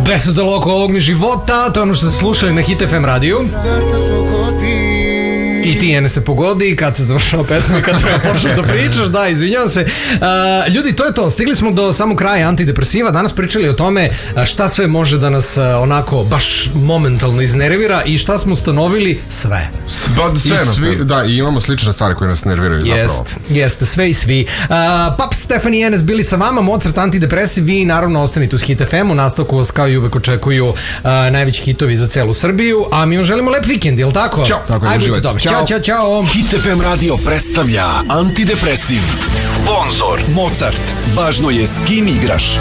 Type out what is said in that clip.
Besudalo oko ovog mi života, to je ono što ste slušali na Hit FM radiju. I ti Ene se pogodi kad se završava pesma i kad treba početi da pričaš, da, izvinjavam se. Ljudi, to je to, stigli smo do samog kraja antidepresiva, danas pričali o tome šta sve može da nas onako baš momentalno iznervira i šta smo ustanovili, sve. Da, i imamo slične stvari koje nas nerviraju zapravo. Jeste, sve i svi. Paps, Stefani i Enes bili sa vama, Mozart antidepresiv, vi naravno ostanite uz Hit FM, u nastavku vas kao i uvek očekuju najveći hitovi za celu Srbiju, a mi vam želimo lep vikend, jel tako? Ćao. Tako je, uživajte. Ćao. Hit FM radio predstavlja Antidepresiv. Sponzor Mozart. Važno je s kim igraš.